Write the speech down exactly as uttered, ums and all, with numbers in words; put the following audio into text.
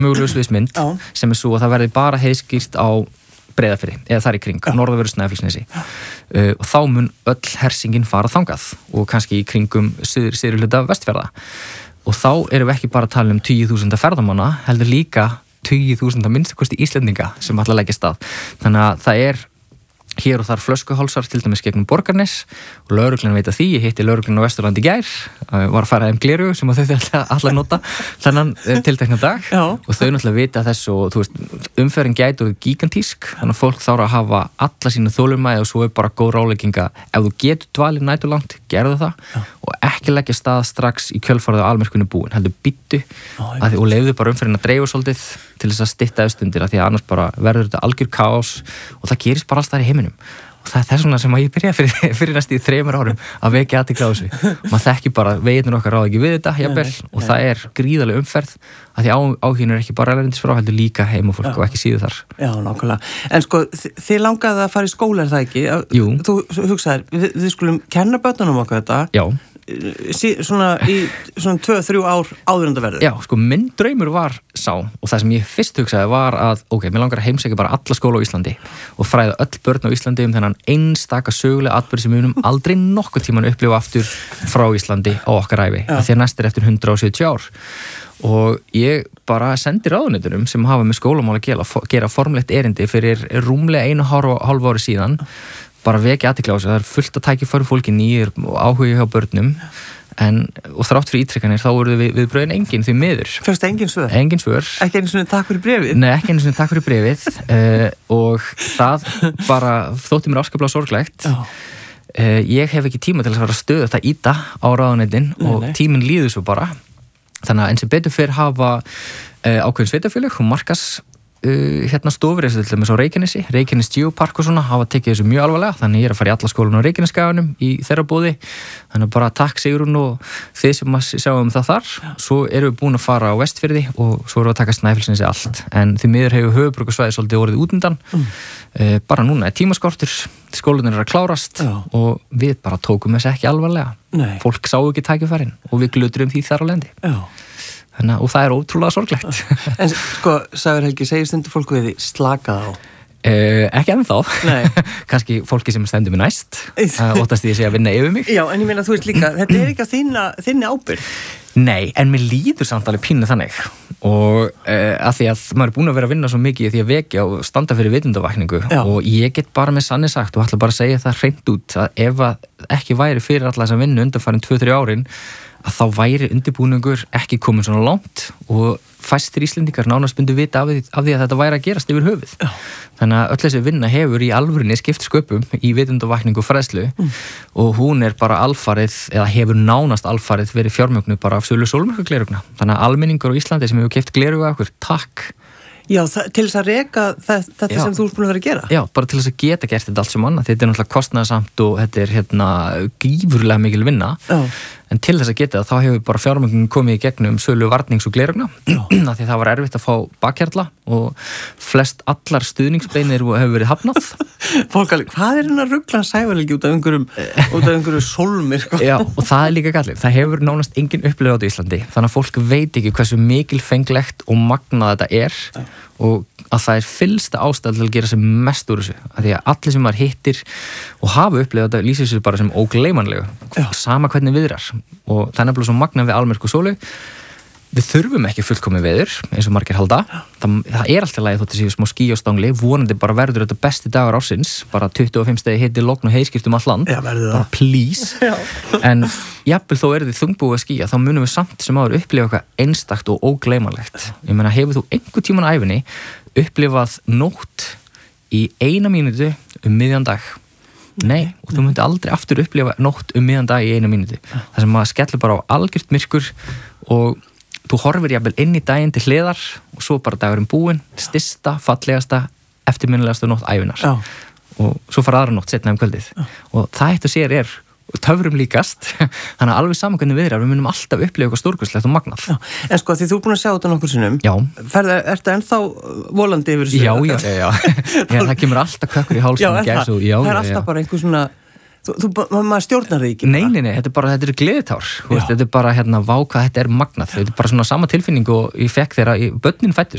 mögulega sviðsmynd sem er svo að það verði bara heiðskýrt á Breiðafirði eða þar í kring, norðanverðu Snæfellsnesi uh, og þá mun öll hersingin fara þangað og kannski í kringum syður, syður hluta Vestfjarða og þá erum við ekki bara að tala um tíu þúsund ferðamanna, heldur líka tíu þúsund að minnstu kosti Íslendinga sem ætla að leggja stað. Þannig að það er hér og þar flöskuhálsar til dæmis gegnum Borgarnes og lögreglan veit að því, ég hitti lögreglan á Vesturlandi í gær, var að fara um gleru sem þau þau alltaf nota þennan tiltekna dag Já. Og þau náttúrulega vita þess og þú veist, umferðin gæti og gigantísk, þannig að fólk þarf að hafa alla sína þolumæði og svo er bara góð ráðlegginga, ef þú getur dvalið næturlangt, gerðu það Já. Og ekki leggja stað strax í kjölfarið á almyrkvinu búin, heldur byttu og leiðu bara umferðin að dreifa svolítið til þess að stytta auðstundir af því að annars bara verður þetta algjör kaos og það gerist bara alls þar í heiminum og það er þess vegna sem að ég byrja fyrir, fyrir næst í þreymur árum að vekja athygli á þessu maður þekki bara, veitin okkar ráð ekki við þetta jafnvel, og það er gríðarlega umferð af því áhugin er ekki bara erlendis frá heldur líka heimafólk og ekki síður þar Já, nákvæmlega, en sko þið langaði að fara í skóla er það ekki? Jú Þú hugsaðir, við, við skulum kenna börnunum okkar þetta Já Sí, svona í svona tvö, þrjú ár áður en það verður. Já, sko, minn draumur var sá og það sem ég fyrst hugsaði var að ok, mér langar að heimsækja bara alla skóla á Íslandi og fræða öll börn á Íslandi um þennan einstaka sögulega atburð sem við munum aldrei nokkuð tíman upplifa aftur frá Íslandi á okkar ævi, af því að næst er eftir hundrað og sjötíu ár og ég bara sendi ráðuneytunum sem hafa með skólamál að gera, gera formlegt erindi fyrir rúmlega einu hálfu ári síðan bara vekja athygli á þessu, það er fullt að tækifæri fólki nýjir og áhuga hjá börnum en, og þrátt fyrir ítrekkanir þá voru við, við bröðin engin því miður Fyrst engin svör? Engin svör Ekki einu svona takk fyrir bréfið? Nei, ekki einu svona takk fyrir bréfið uh, og það bara þótti mér afskaplega sorglegt uh, ég hef ekki tíma til að fara að stöða þetta íta á ráðuneytin og tíminn líður svo bara þannig að eins og betur fyrir hafa uh, ákveðin sveitafélög og markas Uh, hérna stofur eins og til dæmis á Reykjanesi Reykjanes Geopark og svona hafa tekið þessu mjög alvarlega þannig ég er að fara í alla skólan á Reykjaneskaganum í þeirra boði þannig bara takk Sigrún og þið sem að sjáum það þar svo erum við búin að fara á Vestfirði og svo erum við að taka Snæfellsnesi allt en því miður hefur höfuðborgarsvæðið svolítið orðið útundan mm. uh, bara núna er tímaskortur skólanir er að klárast Já. Og við bara tókum þessu ekki alvarlega Nei. Fólk sá ekki tækifærin og við glutrum því þar á lendi Já. Þannig, og það er ótrúlega sorglegt. En sko, Sævar Helgi, segir stundu fólku við því slakað á? Uh, ekki ennþá. Kannski fólki sem stendur mig næst. Uh, óttast því að segja að vinna yfir mig. Já, en ég meina þú veist líka, þetta er ekki að þinna, þinni ábyrgð. Nei, en mér líður samt alveg pínu þannig og uh, að því að maður er búin að vera að vinna svo mikið í því að vekja og standa fyrir vitundavakningu og ég get bara með sanni sagt og ætla bara að segja það hreint út að ef að ekki væri fyrir alla þess að vinna undanfarin tvö til þrjú árin að þá væri undirbúningur ekki komin svona langt og fæstir Íslendingar nánast bundu vita af því, af því að þetta væri að gerast yfir höfuð. Já. Þannig að öll þessi vinna hefur í alvörinni skipt sköpum í vitundavakningu og fræðslu mm. og hún er bara alfarið, eða hefur nánast alfarið verið fjármögnuð bara af sölu sólmyrkvaglerugna. Þannig að almenningur á Íslandi sem hefur keypt glerugu af okkur, takk. Já, til þess að reka þetta Já. Sem þú ert búin að vera að gera? Já, bara til þess að geta gert þetta allt sem annað. Þetta er náttúrulega kostnaðarsamt og þetta er hérna gífurlega mikil vinna. Já. En til þess að geta það, þá hefur bara fjármögnun komið í gegnum sölu varnings og glerugna af því það var erfitt að fá bakhjarla og flest allar stuðningsbeinir hefur verið hafnað. Fólk alveg, hvað er hérna rugglan Sævar Helgi út af einhverjum, út af einhverjum sólmir? Já, og það er líka gallið. Það hefur nánast engin upplifað á þetta í Íslandi. Þannig að fólk veit ekki hversu mikilfenglegt og magnað þetta er og að það er fyllsta ástæða til að gera sem mest úr þessu. Af því að allir sem maður hittir og hafa upplifað þetta lýsir sér bara sem ógleymanlegu. Sama hvernig viðrar. Og það er nefnilega svo magnað við almyrkva og sólu. Við þurfum ekki fullkomið veður eins og margir halda. Það, það er alltaf lagið þótt að séu smá ský á stangli. Vonandi bara verður þetta besti dagar ársins. Bara tuttugu og fimm stegi hiti, logn og heiðskýrt um all land. Já, verður það. Bara please. Já. En jafnvel þó er þið þungbúið að skýja, þá munum við samt sem áður upplifa eitthvað einstakt og ógleymanlegt. Ég meina, hefur þú einhver tíman á ævinni upplifað nótt í eina mínútu um miðjan dag? Nei, og þú myndi aldrei aftur upplifa nótt um miðjan dag í eina mínútu. Það sem maður skellur bara á algjört myrkur og þú horfir jafnvel inn í daginn til hliðar og svo bara dagurinn búinn, stysta, fallegasta, eftirminnilegasta nótt ævinar. Já. Og svo fara aðra nótt setna um kvöldið. Já. Og það eitt og sér er töfrum líkast, þannig að alveg saman hvernig við erum, við munum alltaf upplifa eitthvað stórkostlegt og magnað. Já. En sko, því þú er búin að sjá þetta nokkur sinnum, er þetta ennþá volandi yfir þessu? Já, já, já, já. Já, það kemur alltaf kökkur í hálsum. Já, það, já, það er alltaf bara einhver svona, þú, þú, maður stjórnar því ekki. Nei, nei, nei, þetta er bara, þetta er gleðitár, þetta er bara, hérna, vá hvað þetta er magnað, þetta er bara svona sama tilfinning og ég fekk þegar börnin fættust.